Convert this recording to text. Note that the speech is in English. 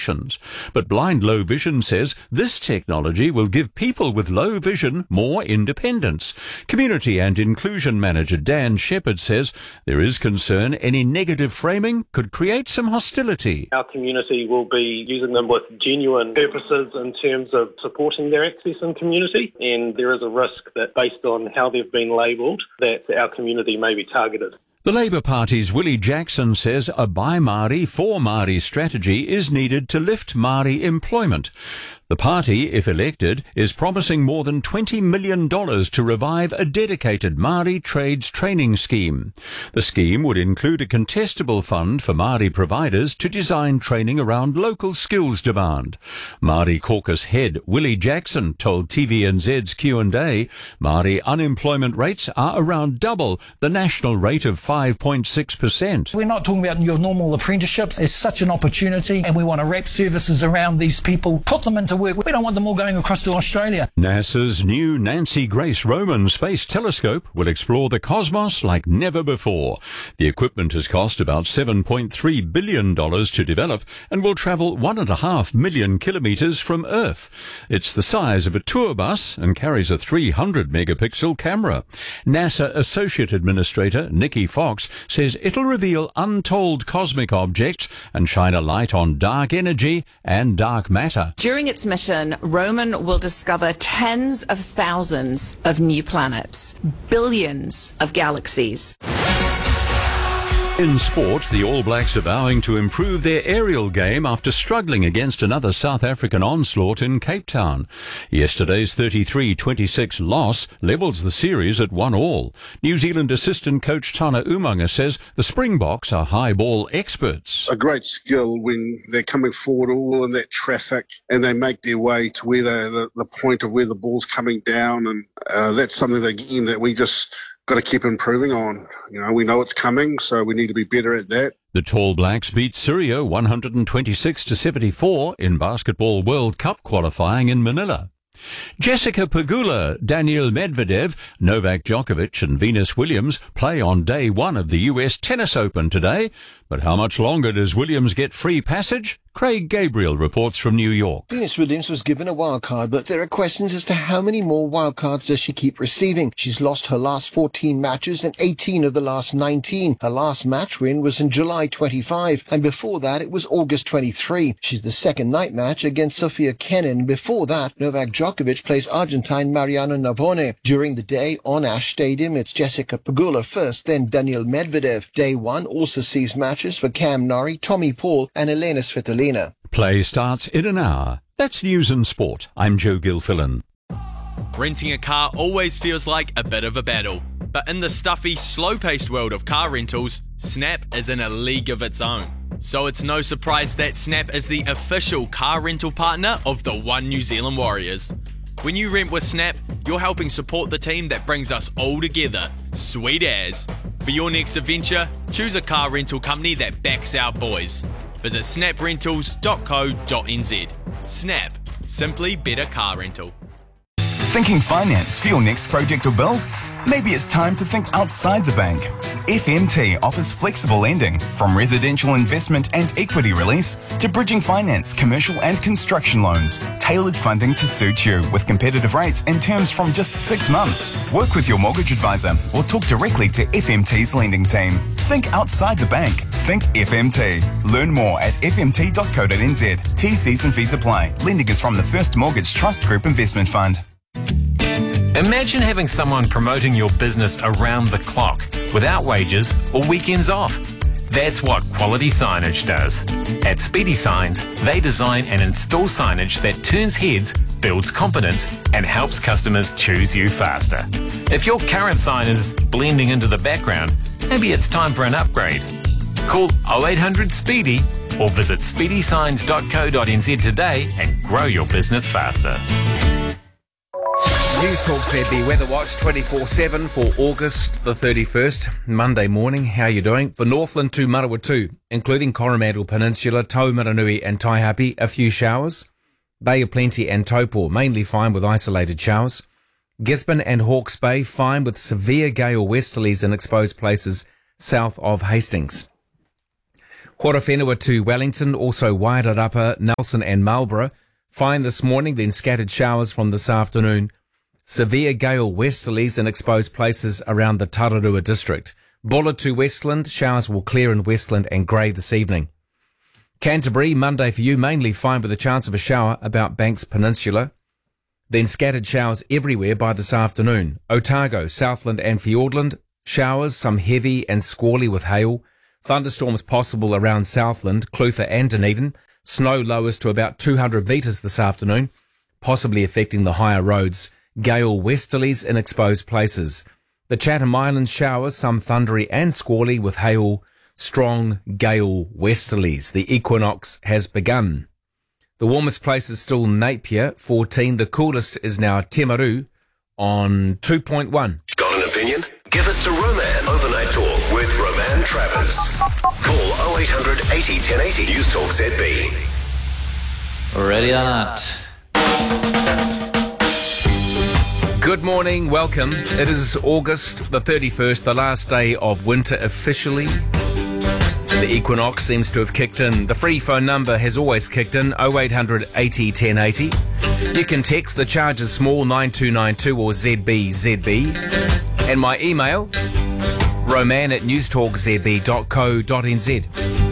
limitations. But Blind Low Vision says this technology will give people with low vision more independence. Community and Inclusion Manager Dan Shepherd says there is concern any negative framing could create some hostility. Our community will be using them with genuine purposes in terms of supporting their access in community, and there is a risk that based on how they've been labelled, that our community may be targeted. The Labour Party's Willie Jackson says a Buy Māori for Māori strategy is needed to lift Māori employment. The party, if elected, is promising more than $20 million to revive a dedicated Māori trades training scheme. The scheme would include a contestable fund for Māori providers to design training around local skills demand. Māori caucus head Willie Jackson told TVNZ's Q&A Māori unemployment rates are around double the national rate of 5.6%. We're not talking about your normal apprenticeships. It's such an opportunity, and we want to wrap services around these people, put them into work. We don't want them all going across to Australia. NASA's new Nancy Grace Roman Space Telescope will explore the cosmos like never before. The equipment has cost about $7.3 billion to develop and will travel 1.5 million kilometres from Earth. It's the size of a tour bus and carries a 300-megapixel camera. NASA Associate Administrator Nikki Fox says it'll reveal untold cosmic objects and shine a light on dark energy and dark matter. During its mission, Roman will discover tens of thousands of new planets, billions of galaxies. In sport, the All Blacks are vowing to improve their aerial game after struggling against another South African onslaught in Cape Town. Yesterday's 33-26 loss levels the series at 1-1. New Zealand assistant coach Tana Umaga says the Springboks are high ball experts. A great skill when they're coming forward all in that traffic and they make their way to where the point of where the ball's coming down, and that's something that we just got to keep improving on. You know, we know it's coming, so we need to be better at that. The Tall Blacks beat Syria 126-74 in Basketball World Cup qualifying in Manila. Jessica Pegula, Daniil Medvedev, Novak Djokovic and Venus Williams play on day one of the US Tennis Open today. But how much longer does Williams get free passage? Craig Gabriel reports from New York. Venus Williams was given a wild card, but there are questions as to how many more wild cards does she keep receiving. She's lost her last 14 matches and 18 of the last 19. Her last match win was in July 25, and before that it was August 23. She's the second night match against Sofia Kenin. Before that, Novak Djokovic plays Argentine Mariano Navone. During the day on Ash Stadium, it's Jessica Pegula first, then Daniil Medvedev. Day one also sees matches for Cam Norrie, Tommy Paul and Elena Svitolina. Play starts in an hour. That's News and Sport. I'm Joe Gilfillan. Renting a car always feels like a bit of a battle. But in the stuffy, slow-paced world of car rentals, Snap is in a league of its own. So it's no surprise that Snap is the official car rental partner of the One New Zealand Warriors. When you rent with Snap, you're helping support the team that brings us all together. Sweet as. For your next adventure, choose a car rental company that backs our boys. Visit snaprentals.co.nz. Snap. Simply better car rental. Thinking finance for your next project or build? Maybe it's time to think outside the bank. FMT offers flexible lending, from residential investment and equity release to bridging finance, commercial and construction loans. Tailored funding to suit you with competitive rates and terms from just 6 months. Work with your mortgage advisor or talk directly to FMT's lending team. Think outside the bank. Think FMT. Learn more at fmt.co.nz. T's and fees apply. Lending is from the First Mortgage Trust Group Investment Fund. Imagine having someone promoting your business around the clock, without wages or weekends off. That's what Quality Signage does. At Speedy Signs, they design and install signage that turns heads, builds confidence, and helps customers choose you faster. If your current sign is blending into the background, maybe it's time for an upgrade. Call 0800 SPEEDY or visit speedysigns.co.nz today and grow your business faster. News Talk ZB Weather Watch 24/7 for August the 31st, Monday morning. How are you doing? For Northland to Manawatu, including Coromandel Peninsula, Taumaranui and Taihape, a few showers. Bay of Plenty and Taupo, mainly fine with isolated showers. Gisborne and Hawke's Bay, fine with severe gale westerlies in exposed places south of Hastings. Horowhenua to Wellington, also Wairarapa, Nelson and Marlborough. Fine this morning, then scattered showers from this afternoon. Severe gale westerlies in exposed places around the Tararua district. Buller to Westland, showers will clear in Westland and grey this evening. Canterbury, Monday for you, mainly fine with a chance of a shower about Banks Peninsula. Then scattered showers everywhere by this afternoon. Otago, Southland and Fiordland, showers, some heavy and squally with hail. Thunderstorms possible around Southland, Clutha and Dunedin. Snow lowers to about 200 metres this afternoon, possibly affecting the higher roads. Gale westerlies in exposed places. The Chatham Islands showers, some thundery and squally with hail. Strong gale westerlies. The equinox has begun. The warmest place is still Napier, 14. The coolest is now Timaru on 2.1. Got an opinion? Give it to Roman. Overnight Talk with Roman Travers. Call 0800 80 1080. News Talk ZB. Ready or not? Good morning, welcome. It is August the 31st, the last day of winter officially. The equinox seems to have kicked in. The free phone number has always kicked in, 0800 80 1080. You can text, the charge is small, 9292 or ZB. And my email, roman@newstalkzb.co.nz.